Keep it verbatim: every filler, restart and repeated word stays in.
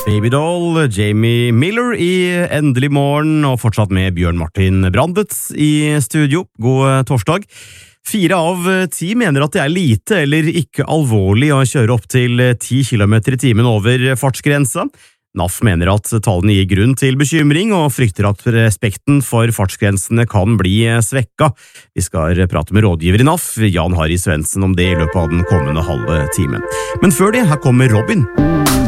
Babydoll, Jamie Miller i Endelig morgen, og fortsatt med Bjørn Martin Brandet i studio. God torsdag. Fire av ti mener at det er lite eller ikke alvorlig å kjøre opp til ti kilometer i timen over fartsgrensa. N A F mener at tallene gir grunn til bekymring, og frykter at respekten for fartsgrensene kan bli svekka. Vi skal prate med rådgiver i N A F, Jan Harry Svendsen, om det i løpet av den kommende halve timen. Men før det, her kommer Robin.